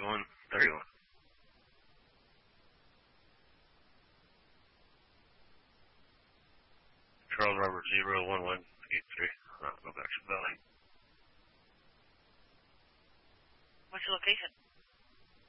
5131. Charles Robert 01183. Go back to Valley. What's your location?